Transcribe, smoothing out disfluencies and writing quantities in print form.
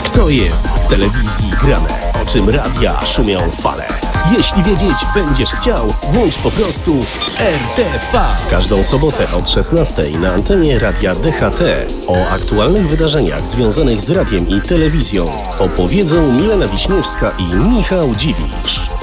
Co jest w telewizji grane? O czym radia szumią fale? Jeśli wiedzieć będziesz chciał, włącz po prostu RTV. W każdą sobotę od 16 na antenie radia DHT o aktualnych wydarzeniach związanych z radiem i telewizją opowiedzą Milena Wiśniewska i Michał Dziwisz.